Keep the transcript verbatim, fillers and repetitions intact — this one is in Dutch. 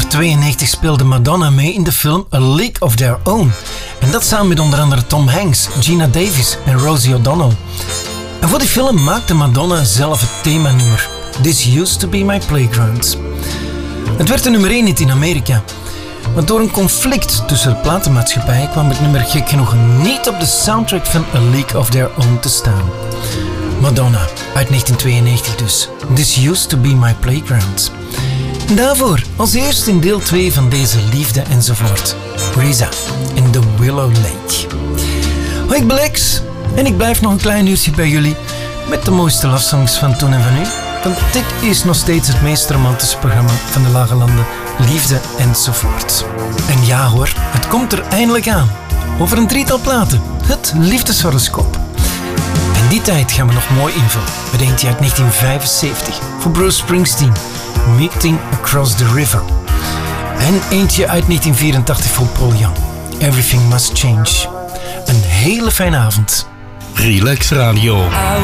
tweeënnegentig speelde Madonna mee in de film A League of Their Own. En dat samen met onder andere Tom Hanks, Gina Davis en Rosie O'Donnell. En voor die film maakte Madonna zelf het themanummer This Used to Be My Playground. Het werd een nummer één hit in Amerika. Maar door een conflict tussen de platenmaatschappijen kwam het nummer gek genoeg niet op de soundtrack van A League of Their Own te staan. Madonna, uit negentien tweeënnegentig dus. This Used to Be My Playground. En daarvoor, als eerste in deel twee van deze liefde enzovoort. Reza in The Willow Lake. Hoi, ik ben Lex en ik blijf nog een klein uurtje bij jullie met de mooiste love songs van toen en van nu. Want dit is nog steeds het meest romantische programma van de Lage Landen. Liefde enzovoort. En ja hoor, het komt er eindelijk aan. Over een drietal platen. Het liefdeshoroscoop. En die tijd gaan we nog mooi invullen. Met eentje uit negentien vijfenzeventig voor Bruce Springsteen. Meeting Across the River. En eentje uit negentien vierentachtig voor Paul Young. Everything Must Change. Een hele fijne avond. Relax Radio.